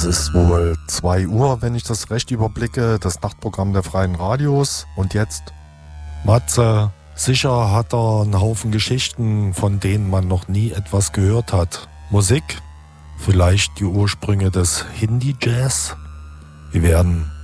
Es ist wohl 2 Uhr, wenn ich das recht überblicke, das Nachtprogramm der Freien Radios. Und jetzt? Matze, sicher hat er einen Haufen Geschichten, von denen man noch nie etwas gehört hat. Musik? Vielleicht die Ursprünge des Hindi-Jazz? Wir werden